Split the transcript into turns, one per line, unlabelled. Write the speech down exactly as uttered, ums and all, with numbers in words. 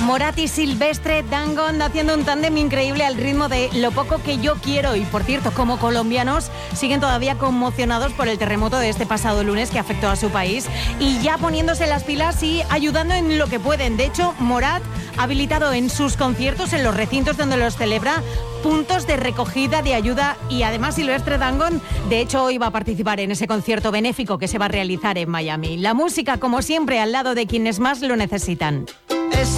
Morat y Silvestre Dangond haciendo un tándem increíble al ritmo de Lo poco que yo quiero. Y por cierto, como colombianos siguen todavía conmocionados por el terremoto de este pasado lunes que afectó a su país y ya poniéndose las pilas y ayudando en lo que pueden. De hecho, Morat ha habilitado en sus conciertos, en los recintos donde los celebra, puntos de recogida de ayuda y además Silvestre Dangond, de hecho, hoy va a participar en ese concierto benéfico que se va a realizar en Miami. La música, como siempre, al lado de quienes más lo necesitan.